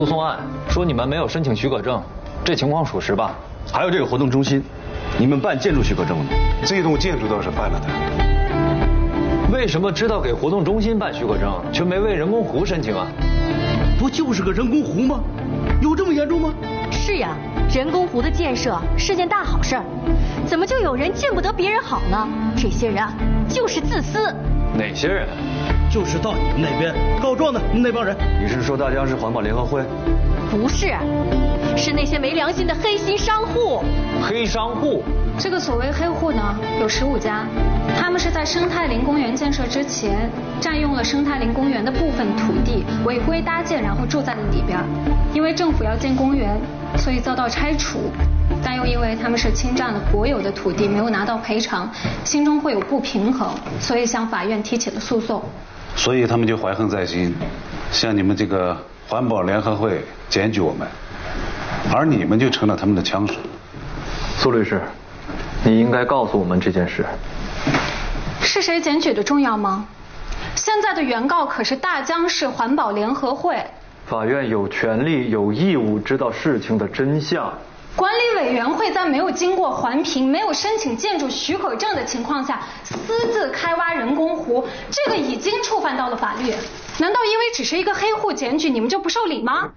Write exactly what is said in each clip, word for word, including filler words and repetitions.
诉讼案说你们没有申请许可证，这情况属实吧？ 还有这个活动中心，你们办建筑许可证了吗？ 这栋建筑倒是办了的。 为什么知道给活动中心办许可证，却没为人工湖申请啊？ 不就是个人工湖吗？有这么严重吗？ 是呀，人工湖的建设是件大好事儿，怎么就有人见不得别人好呢？这些人啊，就是自私。 哪些人？ 就是到你们那边告状的那帮人。 你是说大江市环保联合会？ 不是，是那些没良心的黑心商户。 黑商户？ 这个所谓黑户呢，有十五家，他们是在生态林公园建设之前，占用了生态林公园的部分土地，违规搭建，然后住在了里边。因为政府要建公园，所以遭到拆除。但又因为他们是侵占了国有的土地，没有拿到赔偿，心中会有不平衡，所以向法院提起了诉讼。 所以他们就怀恨在心，向你们这个环保联合会检举我们，而你们就成了他们的枪手。 苏律师，你应该告诉我们这件事。 是谁检举的重要吗？现在的原告可是大江市环保联合会。 法院有权利有义务知道事情的真相。 管理委员会在没有经过环评、没有申请建筑许可证的情况下，私自开挖人工湖，这个已经触犯到了法律。难道因为只是一个黑户检举，你们就不受理吗？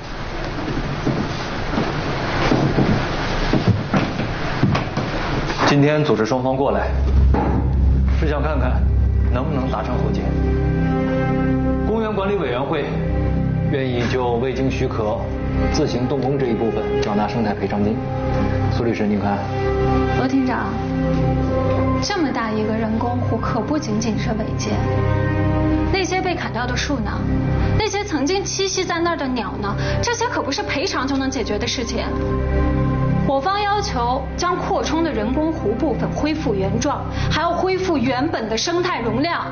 今天组织双方过来，是想看看能不能达成和解。公园管理委员会愿意就未经许可自行动工这一部分缴纳生态赔偿金。苏律师，您看。 罗厅长，这么大一个人工湖可不仅仅是违建，那些被砍掉的树呢？那些曾经栖息在那儿的鸟呢？这些可不是赔偿就能解决的事情。我方要求将扩充的人工湖部分恢复原状，还要恢复原本的生态容量。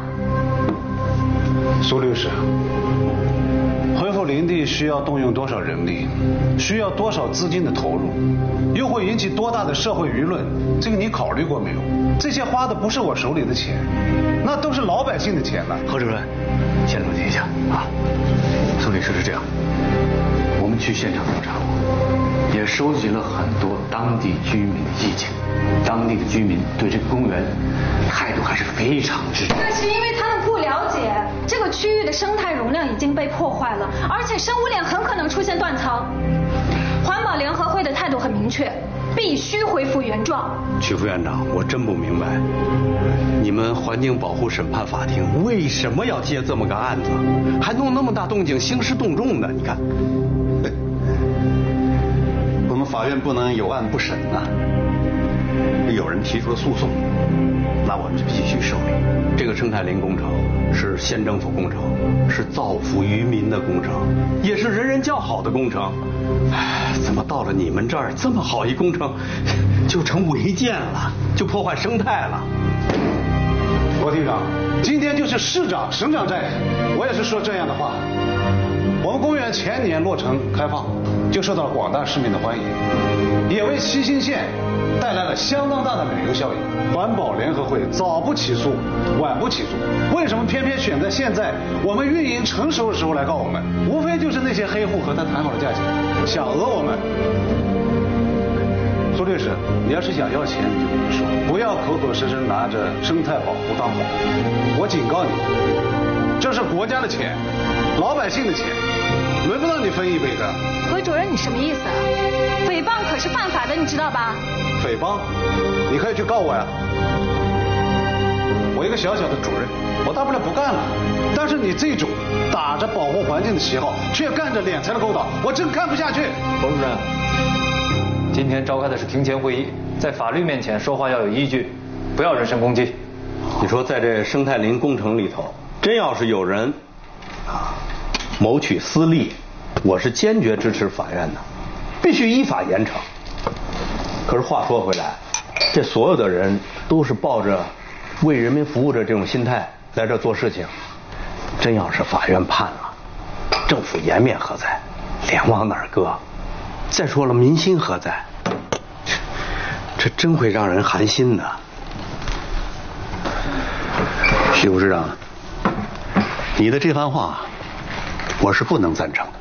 苏律师，恢复林地需要动用多少人力，需要多少资金的投入，又会引起多大的社会舆论，这个你考虑过没有？这些花的不是我手里的钱，那都是老百姓的钱了。 何主任，先冷静一下啊。苏律师是这样，我们去现场调查过，也收集了很多当地居民的意见，当地的居民对这个公园态度还是非常支持。 但是因为他们不了解这个区域的生态容量已经被破坏了，而且生物链很可能出现断层。环保联合会的态度很明确，必须恢复原状。 曲副院长，我真不明白，你们环境保护审判法庭为什么要接这么个案子，还弄那么大动静，兴师动众的？你看， 我们法院不能有案不审呐、啊。有人提出了诉讼，那我们就必须受理。 这个生态林工程是县政府工程，是造福于民的工程，也是人人叫好的工程。唉，怎么到了你们这儿，这么好一工程就成违建了，就破坏生态了？ 罗厅长，今天就是市长、省长在，我也是说这样的话。我们公园前年落成开放，就受到了广大市民的欢迎，也为七星县带来了相当大的旅游效应。环保联合会早不起诉，晚不起诉，为什么偏偏选在现在我们运营成熟的时候来告我们？无非就是那些黑户和他谈好了价钱，想讹我们。苏律师，你要是想要钱，你就跟我说，不要口口声声拿着生态保护当话。我警告你，这是国家的钱，老百姓的钱，轮不到你分一杯羹。 何主任，你什么意思啊？诽谤可是犯法的，你知道吧？ 诽谤？你可以去告我呀。我一个小小的主任，我大不了不干了。但是你这种打着保护环境的旗号，却干着敛财的勾当，我真看不下去。 侯主任，今天召开的是庭前会议，在法律面前说话要有依据，不要人身攻击。 你说在这生态林工程里头，真要是有人啊谋取私利，我是坚决支持法院的，必须依法严惩。可是话说回来，这所有的人都是抱着为人民服务的这种心态来这做事情，真要是法院判了，政府颜面何在？脸往哪儿搁？再说了，民心何在？这真会让人寒心的。徐副市长，你的这番话我是不能赞成的。